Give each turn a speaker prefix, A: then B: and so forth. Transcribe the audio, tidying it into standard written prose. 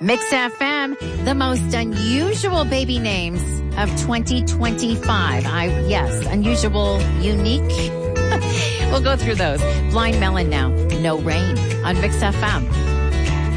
A: Mix FM, the most unusual baby names of 2025. Yes, unusual, unique. We'll go through those. Blind Melon now. No Rain on Mix FM.